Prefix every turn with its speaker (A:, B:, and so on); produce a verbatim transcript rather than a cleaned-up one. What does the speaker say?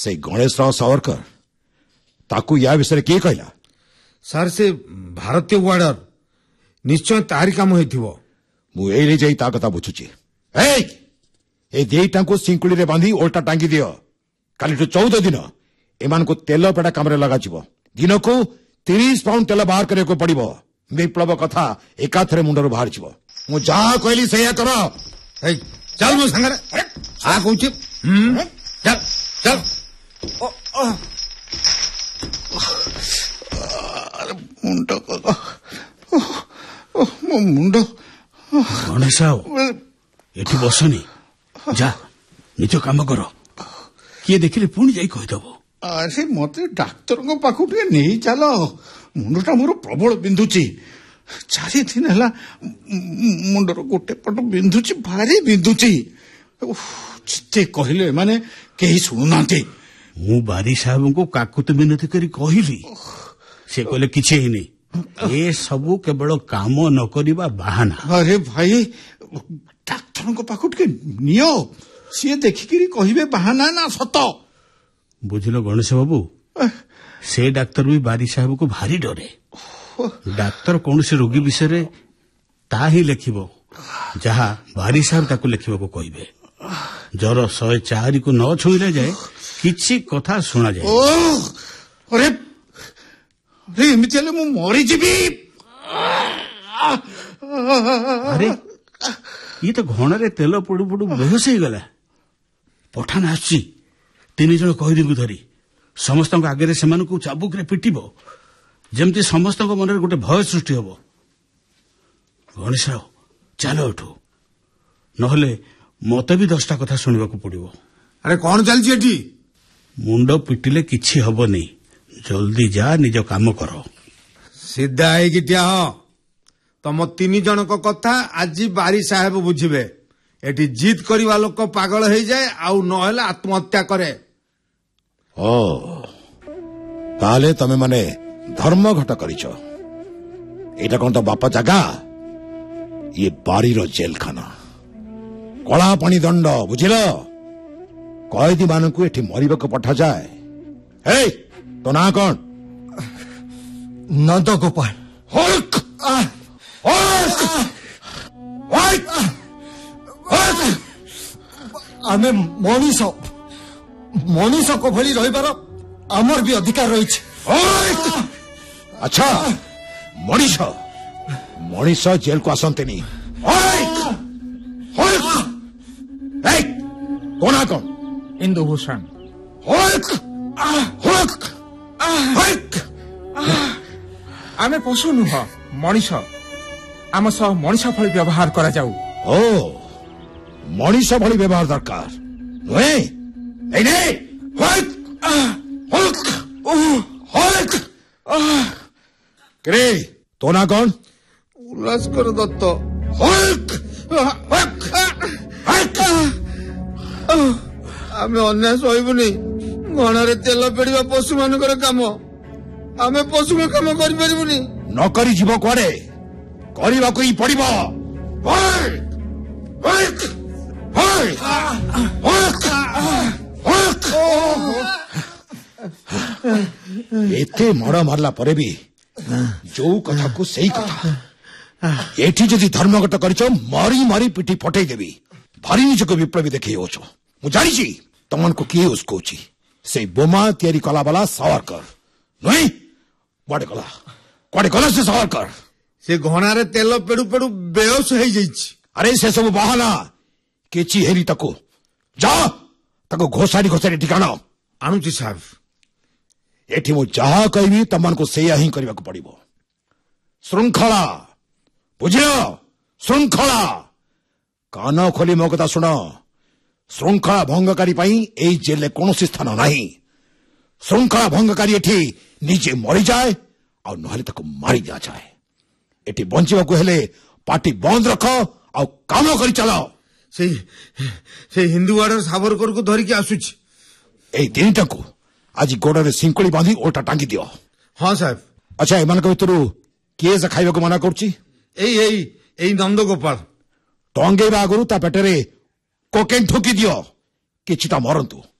A: से गणेश राव सावरकर ताकू या विषय किए कहला?
B: सार से भारतीय वार्डर निश्चय तारी काम होइथिबो।
A: मु एले जाई ता कथा बुझुची। ए ए देईटा को सिंकुली रे बांधी ओल्टा टांगी दियो। काली तो चौदह दिन एमान को तेल पेड़ा काम रे लगा जिवो। दिन को तीस पाउंड तेल बाहर करे को पड़िबो। विप्लव कथा एकाथरे मुंडरो बाहर जिवो। मु जा कहली सया करो।
B: ए चल मो संगरे आ कहूची। हम चल चल ओ ओ
C: मुंड मो मुंड।
D: गणेश राव एठी बसनी जा निज काम कर किए देखिले पुणी जाई कहिदब।
C: अरे मत डाक्तर पाखु टे नहीं चल मुंडटा मोर प्रबल बिंधुची। चारि दिन है मुंडर गोटे पट बिंधुची भारी बिंधुची। जिते कहले माने कहीं शुणुना।
D: मु बारी साहब को काकुत विनती करी कहली से कहले किछे ही नहीं ए सबू केवल काम न करिबा बहाना।
C: अरे भाई डाक्तर पाखु टे नियो सी देखिकी कहे बहाना ना सत।
D: बुझल गणेश बाबू से डाक्तर भी बारी साहब को भारी डरे। डाक्तर कौन से रोगी विषय ता ही लिखिबो जहा बारी साहब ताको लिखिबा को कहिबे। जर सौ चार को न छुईले जाए किछि कथा सुना जाए।
C: अरे अरे एमिति हेले मु मरि जिबी।
D: अरे ये तो घणरे तेल पडु पडु बेहोश हो गला। पठान आसी तीन जन कहिदी को धरी समस्त आगे से चाबुक रे पिटिबो जेमती समस्त मन गोटे भय सृष्टि हम। गणेश राव चलो उठू नहले मत भी दसटा कथा शुणा पड़ो।
B: अरे कौन चलती एठी?
D: मुंड पिटिले किछि हबनी जल्दी जा निज काम कर।
B: सीधा है ठिया हो तम तीन जन को कथा आज बारी साहेब बुझे। एटी जीत करवा लोक पागल हो जाए आउ नहले आत्महत्या करे।
A: ओ ताले तमे माने धर्म घट करिछ। एटा कोन तो बापा जगा ये बारी रो जेल खाना कला पानी दंड बुझिल। कैदी मान को एठी मरिबा को पठा जाए। हे तो ना कौन?
E: नंद गोपाल।
A: हक
E: आमे मनीष मनीष को भली रहिबार आमर भी अधिकार रही।
A: अच्छा मनीष मनीष जेल को आसंतेनी। कोना कौन?
E: इंदुभूषण।
F: आमे पशु नुह मनीष आम सह मनीष भली व्यवहार करा जाऊ।
A: ओ मनीष भली व्यवहार दरकार नुहे। करे तो ना कौन?
B: उल्लासकर दत्त। आमे अन्याय सहबुनी। गणरे तेल पेड़ा पशु मानकर काम आमे पशु काम करें
A: न करी जीव कुआडे करने को ही पड़ो। एते मड़ मारला परे भी जो कथा को सही कथा एठी जदि धर्मघट करिछ मारी मारी पिटी फटई देवी। भारी निजक विप्लवी देखे हो मु जानी तमन को किए उसको से बोमा तैयारी कला वाला सावरकर नहीं कुआडे गला कुआडे गला से सावरकर।
B: से घणारे तेल पेड़ू पेड़ू बेहोश हो जाइछि।
A: अरे से सब बहाना केची हेरी तको जा तको घोषारी घोषारी ठिकाना
B: आणुची साहब।
A: एठी मु जहा कहबी तमन को सेया ही करबा को पड़िबो। श्रृंखला बुझियो श्रृंखला कान खोली मो कथा सुन। श्रृंखला भंगकारी पाई एई जेल कौन स्थान नहीं। श्रृंखला भंगकारी एठी निजे मरी जाए और नहले तक मारी दिया जाए। एठी बंचिबाकू हेले पार्टी बंद रख और काम करी चलाओ।
B: से से हिंदू वार्डर सावरकर को धरिकी आसुछि।
A: एई तीनटा को आज गोड़े सिंकुली बांधी ओटा टांगी दियो।
B: हाँ साहब।
A: अच्छा एमान भितर किए से खाइबा को मना करुछि?
B: एई एई एई नंद गोपाल
A: टंगेबा आगुरु ता पेटरे कोकेन ठोकी दियो किछि ता मरंतु।